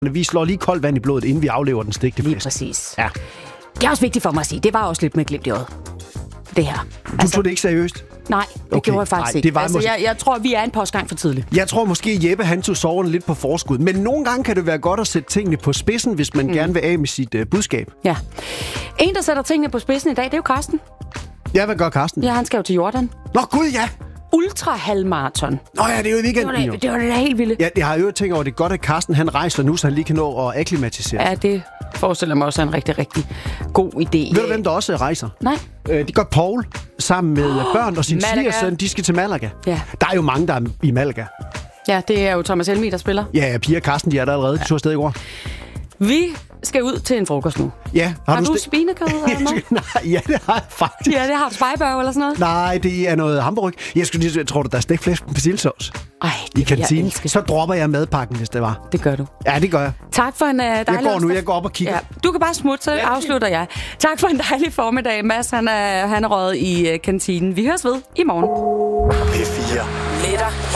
Vi slår lige koldt vand i blodet, inden vi aflever den stegte Lige flæsk. præcis. Ja. Det er også vigtigt for mig at sige. Det var også lidt med glimt i øjet. Det her. Du tog det ikke seriøst? Nej, det gjorde jeg faktisk ikke. Det var jeg tror, vi er en postgang for tidligt. Jeg tror måske, Jeppe han tog soverne lidt på forskud. Men nogle gange kan det være godt at sætte tingene på spidsen, hvis man gerne vil af med sit budskab. Ja. En, der sætter tingene på spidsen i dag, det er jo Carsten. Ja, hvad gør Carsten? Ja, han skal jo til Jordan. Nå, gud ja! Ultrahalvmarathon. Nå ja, det er jo i weekenden jo. Det var da helt vildt. Ja, det har jeg jo tænkt over. Det er godt, at Carsten han rejser nu, så han lige kan nå at akklimatisere. Ja, det forestiller mig også er en rigtig, rigtig god idé. Ved du, hvem der også rejser? Nej. Det gør Paul sammen med børn og sin Malaga. svigersøn. De skal til Malaga. Ja. Der er jo mange, der er i Malaga. Ja, det er jo Thomas Helmi, der spiller. Ja, Pia og Carsten, de er der allerede. De tog afsted i går. Vi skal ud til en frokost nu. Ja. Har du spinekød eller noget? Nej, ja, det har jeg faktisk. Ja, det har du. Spejbørg eller sådan noget? Nej, det er noget hamburg. Jeg tror du, der er stegt flæsk med persillesauce Ej, i det jeg kantinen? elsker. Så dropper jeg madpakken, hvis det var. Det gør du. Ja, det gør jeg. Tak for en dejlig Jeg går op og kigger. Ja, du kan bare smutte, så afslutter jeg. Tak for en dejlig formiddag. Mads, han er røget i kantinen. Vi høres ved i morgen. P4.